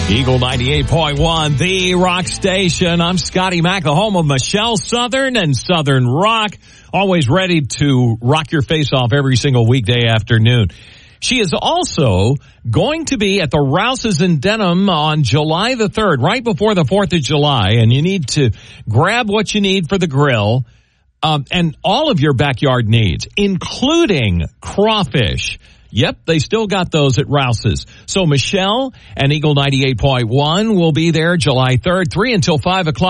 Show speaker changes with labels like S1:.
S1: Eagle 98.1, the rock station. I'm Scotty Mack, the home of Michelle Southern and Southern Rock. Always ready to rock your face off every single weekday afternoon. She is also going to be at the Rouse's in Denham on July the 3rd, right before the 4th of July. And you need to grab what you need for the grill, and all of your backyard needs, including crawfish. Yep, they still got those at Rouse's. So Michelle and Eagle 98.1 will be there July 3rd, 3 until 5 o'clock.